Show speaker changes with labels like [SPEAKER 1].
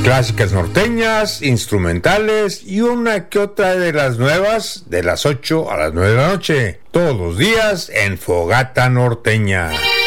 [SPEAKER 1] Clásicas norteñas, instrumentales y una que otra de las nuevas de las 8 a las 9 de la noche. Todos los días en Fogata Norteña.